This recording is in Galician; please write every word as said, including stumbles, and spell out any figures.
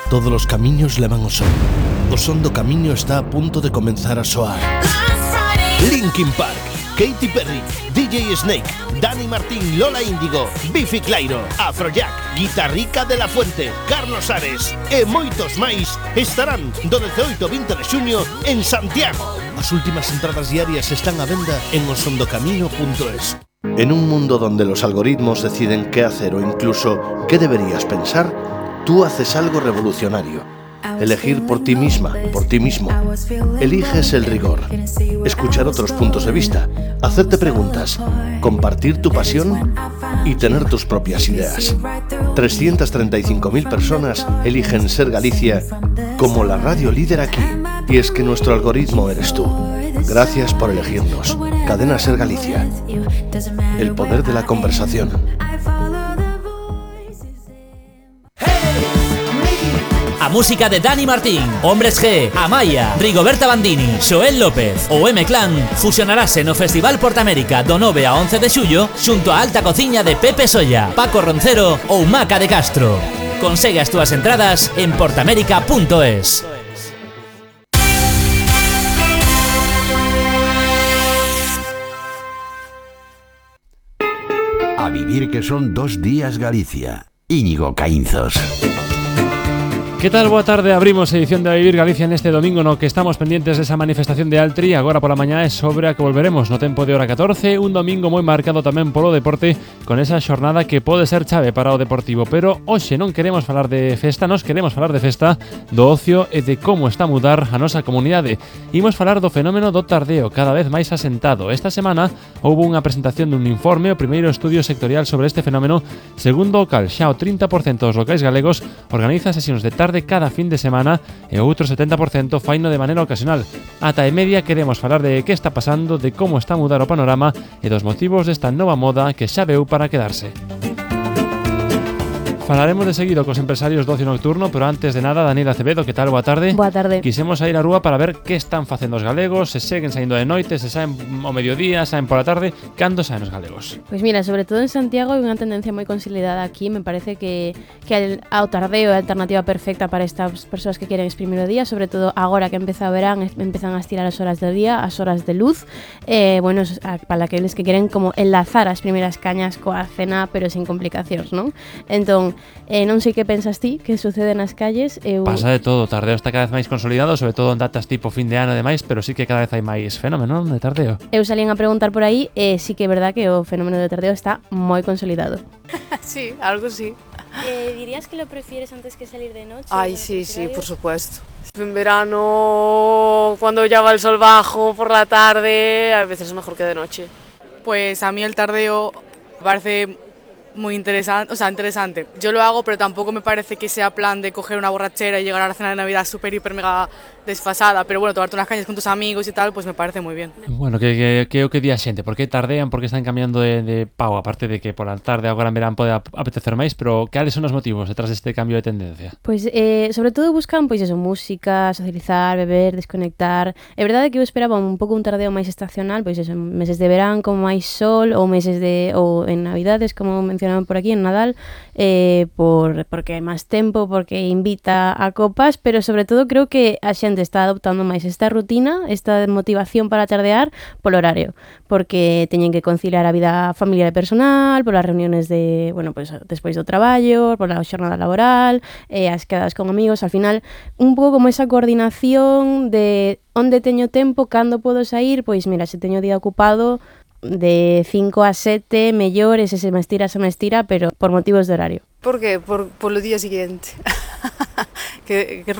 Todos os camiños levan ao son. O son do camiño está a punto de comenzar a soar. Linkin Park, Katy Perry, D J Snake, Dani Martín, Lola Índigo, Bifi Clyro, Afrojack, Guitarrica de la Fuente, Carlos Ares e moitos máis estarán do dezooito ao vinte de xuño en Santiago. As últimas entradas diarias están á venda en osondocamiño punto es. En un mundo donde los algoritmos deciden qué hacer o incluso qué deberías pensar, tú haces algo revolucionario. Elegir por ti misma, por ti mismo. Eliges el rigor. Escuchar otros puntos de vista. Hacerte preguntas. Compartir tu pasión y tener tus propias ideas. trescientas treinta y cinco mil personas eligen Ser Galicia como la radio líder aquí. Y es que nuestro algoritmo eres tú. Gracias por elegirnos. Cadena Ser Galicia. El poder de la conversación. A música de Dani Martín, Hombres G, Amaya, Rigoberta Bandini, Xoel López ou M-Clan fusionarase no Festival Portamérica do nove a once de xullo xunto a alta cociña de Pepe Solla, Paco Roncero ou Maca de Castro. Consegue as túas entradas en portamérica punto es. A vivir que son dos días Galicia. Íñigo Caínzos. Que tal? Boa tarde, abrimos edición de A Vivir Galicia neste domingo no que estamos pendientes desa manifestación de Altri. Agora pola mañá é sobre a que volveremos no tempo de hora catorce. Un domingo moi marcado tamén polo deporte, con esa xornada que pode ser chave para o Deportivo. Pero hoxe non queremos falar de festa, nos queremos falar de festa, do ocio e de como está a mudar a nosa comunidade. Imos falar do fenómeno do tardeo, cada vez máis asentado. Esta semana houve unha presentación dun informe, o primeiro estudio sectorial sobre este fenómeno, segundo o cal xa o trinta por cento dos locais galegos organiza sesións de tarde de cada fin de semana e o outro setenta por cento faino de maneira ocasional. Ata e media queremos falar de que está pasando, de como está a mudar o panorama e dos motivos desta nova moda que xa veu para quedarse. Falaremos de seguido cos empresarios do ocio nocturno, pero antes de nada, Daniela Acevedo, que tal? Boa tarde. Boa tarde. Quisemos sair á rúa para ver que están facendo os galegos, se seguen saindo de noite, se saen ao mediodía, saen pola tarde, cando saen os galegos. Pois mira, sobre todo en Santiago hai unha tendencia moi consolidada aquí, me parece que, que el, ao tardeo é a alternativa perfecta para estas persoas que queren exprimir o día, sobre todo agora que empeza o verán, empezan a estirar as horas do día, as horas de luz, eh, bueno, para aqueles que queren como enlazar as primeiras cañas coa cena, pero sin complicacións, non? Entón, Eh, non sei que pensas ti que sucede nas calles. Eu... Pasa de todo, o tardeo está cada vez máis consolidado, sobre todo en datas tipo fin de ano e demais, pero sí que cada vez hai máis fenómeno de tardeo. Eu salín a preguntar por aí e sí que é verdad que o fenómeno de tardeo está moi consolidado. Sí, algo sí. Eh, ¿Dirías que lo prefieres antes que salir de noche? Ay, sí, sí, por supuesto. En verano, cuando ya va el sol bajo por la tarde, a veces es mejor que de noche. Pues a mí el tardeo me parece muy interesante, o sea, interesante. Yo lo hago, pero tampoco me parece que sea plan de coger una borrachera y llegar a la cena de Navidad súper, hiper, mega desfasada, pero bueno, tomarte unas cañas con tus amigos y tal, pues me parece muy bien. Bueno, que, que, que o que di a xente, por que tardean, por que están cambiando de, de pau, aparte de que pola tarde agora en verán pode apetecer máis, pero cales son os motivos detrás deste cambio de tendencia? Pois, eh, sobre todo buscan, pois eso, música, socializar, beber, desconectar. É verdade que eu esperaba un pouco un tardeo máis estacional, pois eso, meses de verán como máis sol, ou meses de, ou en Navidades, como mencionaban por aquí, en Nadal, eh, por, porque hai máis tempo, porque invita a copas, pero sobre todo creo que a xente está adoptando máis esta rutina, esta motivación para tardear polo horario, porque teñen que conciliar a vida familiar e personal, polas reuniones de, bueno, pues despois do traballo, pola xornada laboral, eh, as quedadas con amigos, al final un pouco como esa coordinación de onde teño tempo, cando podo sair, pois mira, se teño día ocupado de cinco a sete, mellor, ese se me estira, se me estira, pero por motivos de horario. ¿Por qué? Por, por lo día siguiente. que, que